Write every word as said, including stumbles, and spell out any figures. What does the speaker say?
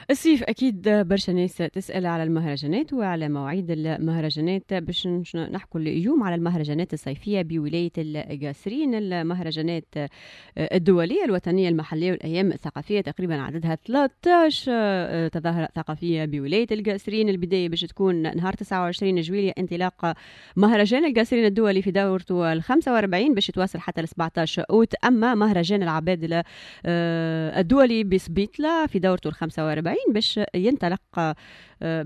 الصيف أكيد برشا ناس تسأل على المهرجانات وعلى مواعيد المهرجانات باش نش- نحكوا اليوم على المهرجانات الصيفية بولاية القاسرين. المهرجانات آه، الدولية الوطنية المحلية والأيام الثقافية، تقريبا عددها ثلاثة عشر آه، تظاهرة ثقافية بولاية القاسرين. البداية باش تكون نهار تسعة وعشرين جويلية، انطلاق مهرجان القاسرين الدولي في دورته ال خمسة وأربعين باش يتواصل حتى ل سبعة عشر أوت. أما مهرجان العبادلة آه، الدولي بسبيتلا في دورته ال خمسة وأربعين باش ينطلق آه،